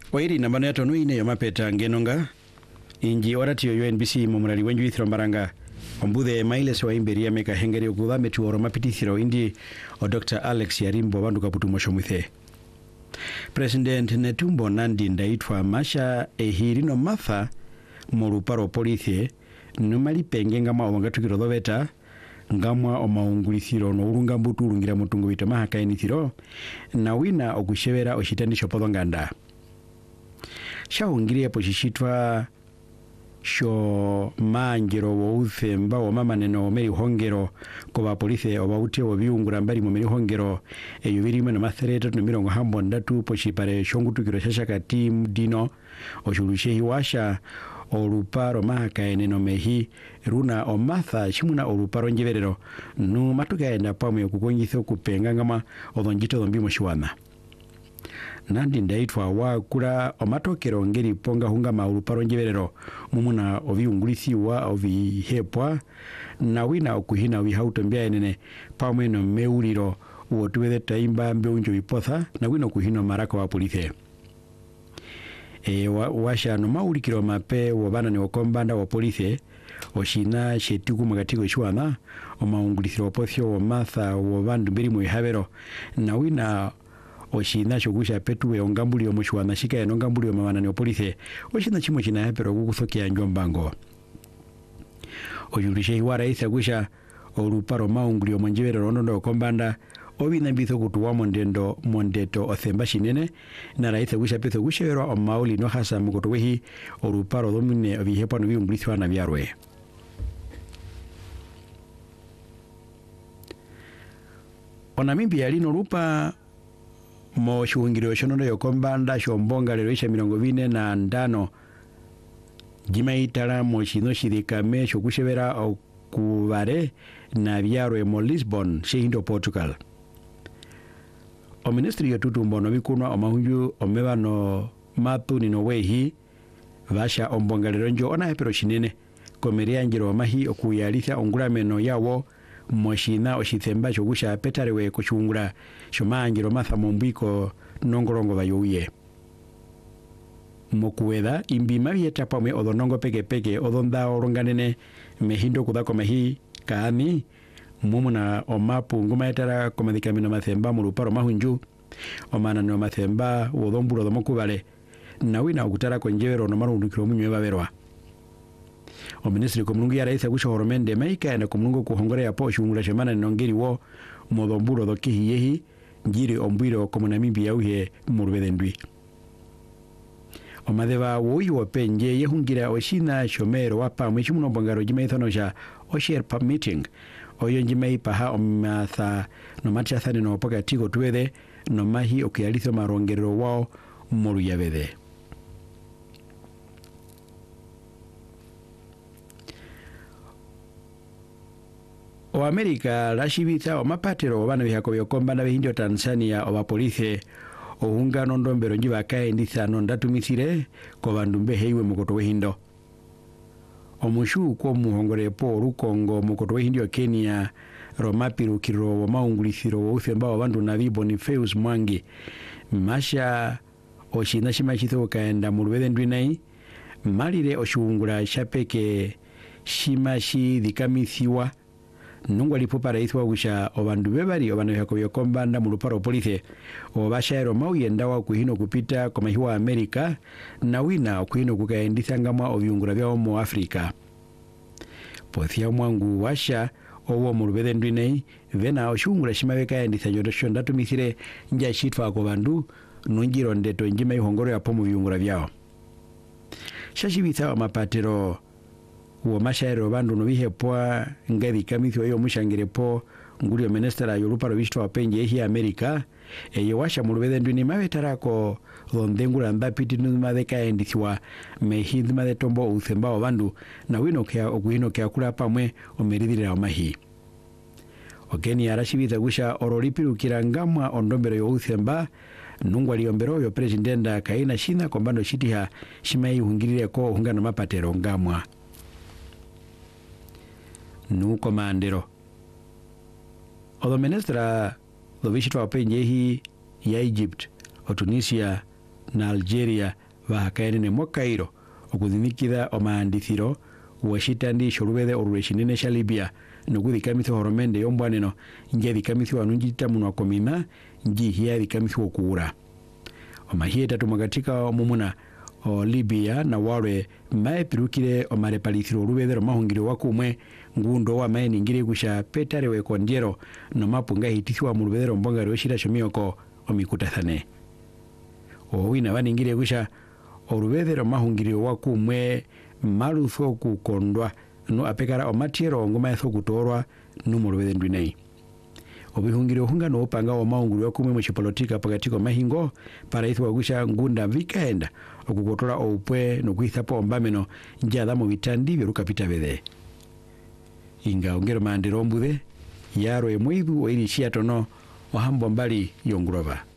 Wairi namba neto nuine yomapeta ngenonga inji orati yo UNBC mumurali wenju ithiro maranga ombudhe mailes wa imberia meka hengeri okuwa metuoro mapitithiro indi o Dr. Alex Yarimbo bandu kaputu moshomwithe. President Netumbo Nandi ndaitwa masha ehirino matha moruparo polithie numali penge ngama omangatukiro doveta ngamwa omaungulithiro no urunga mbutu urungira mutungo bita mahakainithiro na wina okushebera oshitandisho podonganda. Shaungirie poshishitwa sho manjero wo uthemba wa mama neno meri hongero koba polisi obauti obiungura mbali mu meri hongero eyubirime no mathereta no mirongo hambo ndatu poshipare shongutukiro shashaka team dino oshulushe hiwasha oluparo mahakaene no mehi runa omatha shimuna oluparo njeverero nu matukaenda pamwe kukongitho kupenga ngama odonjito dombimo shiwana. Nandi ndaitwa wakura omatokero ngeri ponga hunga mauluparo njeverero mumuna oviungulithiwa ovihepwa na wina okuhina wihautombia enene pamwe no meuliro uotuwethe taimba mbeunjo vipotha na wina okuhina maraka wa polithe. Washa no maulikiro mape wabana ni wakombanda wa polithe oshina shetiku magatiko ishwana omaungulithiro wapothio wamatha wabandu mbiri muihavero na wina oshina shogusha petuwe ongambuli omushwana shika ya nongambuli omamana ni opolithe oshina chimo china hepero kukuthokea njombango. Oyulishe hiwara isa gusha oluparo maunguli omonjevero ronondo okombanda obina mbitho kutuwa mondeto othemba shinene na raitha gusha petho gushevero omauli no hasa mukotowehi oluparo domine ovihepa no viungulithwa na vyarwe. Onamibia lino lupa mo shuhungiro shonono yokombanda shombonga lero isha 45 jimaitala mo shino shirikame shokushevera okuvare na vyarwe mo Lisbon shehindo Portugal. O ministry yotutumbo no bikunwa omahunju omebano matu nino wehi vasha ombonga lero njo ona hepero shinene komeria njiro mahi okuyalitha ongulameno yawo moshina oshithemba shogusha petarewe kuchungura shomanjiro matha mombiko nongorongo bayouye mokuweda imbima byeta pamwe odonongo peke odonda oronganene mehindo kudako mehi kaani mumuna omapu ngumaetara komedikamino mathemba mu luparo mahunju omana no mathemba wodombulo domokubale na wina okutara konjevero no marundukiro munywe baberwa. O ministri komunungu ya raisa gusha horomende maika na komunungu kuhongore ya po shungula shemana nongeri wo modomburo dokihi yehi njiri ombwiro komunamimbi ya uhe murubedendwi. O madeva woyu wapenje yehungira oshina shomero wapa mwishimuno bongaro jima ithonosha osher pub meeting oyo njima ipaha omatha no machathani no poka tigo tuwede no mahi okiyalitho marongero wao moru yavede. O Amerika rashibitha o mapatero obana bihako byokombana behindio Tanzania oba polithe ohunga nondombero njiba kaenditha nondatumisire ko bandumbe heiwe mukoto wehindo. Omushu ko muhongore po rukongo mukoto wehindio Kenya romapiru kiro maungulithiro uthemba bandu nabi Boniface Mwangi masha oshina shimachitho kaenda murubede ndwinai malire oshungura shapeke shimashi dikamithiwa nungu alipo ithwa gusha obandu bebari obana yakobo kombanda mu luparo polithe obashaero mauyenda wa kuhino kupita komahiwa Amerika na wina kuhino kukaenditha ngama obyungura bya mu Afrika. Pothia mwangu washa owo mu rubede ndwinei vena oshungura shimabeka enditha yodosho ndatumisire nja shitwa ko bandu nungiro ndeto njima ihongoro ya pomu byungura byao. Shashibitha amapatero uwo mashaero bandu no bihepwa ngadi kamithyo yo mushangire po nguri yo ministera yoruparo bishto apenje hi Amerika eyo washa mu rubede ndwini mabetarako ondengura ndapiti numadeka endithwa mehindi madetombo uthemba bandu na wino kya okuhino kya kula pamwe omeridira omahi. Okeni arashibitha gusha orolipiru kirangamwa ondombero yo uthemba nungu aliombero yo presidenta kaina shina kombando shitiha shimai hungirire ko hungano mapatero ngamwa. Nuko mandero odo ministra do bishitwa penjehi ya Egypt o Tunisia na Algeria bahakaenene mo Cairo okuthinikitha omaandithiro washitandisha olubethe oluleshinene sha Libya nokuthikamithwa horomende yombwaneno njathikamithwa nunjita munwa komima njihia thikamithwa okuura omahia etatu mwakatika omumuna o Libya na walwe maepirukire omarepalithiro olubethe lomahungiro wakumwe ngundo wa maeningire kusha petare wekondiero nomapunga hitithwa mu lubethe lombongari oshira shomiyoko omikutathane owina baningire kusha olubethe lomahungiro wakumwe malutho kukondwa no apekara omatiero ngoma etho kutorwa numo lubethe ndwinei obihungiro hungano opanga wa maunguru yakumwe mu chipolitika pakati ko mahingo para ithwa kusha ngunda vikaenda okukotola opwe no kuithapo ombameno njatha mu bitandi byerukapita bethe inga ongero mandero mbuthe yaro emwibu oiri chiatono ohambo mbali yongurova